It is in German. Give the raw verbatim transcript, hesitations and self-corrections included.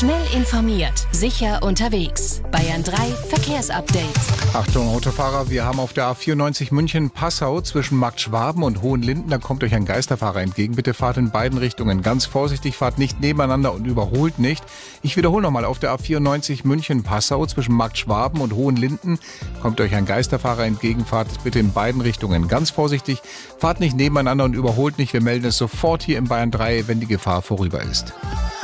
Schnell informiert, sicher unterwegs. Bayern drei Verkehrsupdate. Achtung Autofahrer, wir haben auf der A vierundneunzig München-Passau zwischen Markt Schwaben und Hohenlinden, da kommt euch ein Geisterfahrer entgegen. Bitte fahrt in beiden Richtungen ganz vorsichtig, fahrt nicht nebeneinander und überholt nicht. Ich wiederhole nochmal, auf der A vierundneunzig München-Passau zwischen Markt Schwaben und Hohenlinden kommt euch ein Geisterfahrer entgegen, fahrt bitte in beiden Richtungen ganz vorsichtig, fahrt nicht nebeneinander und überholt nicht. Wir melden es sofort hier in Bayern drei, wenn die Gefahr vorüber ist.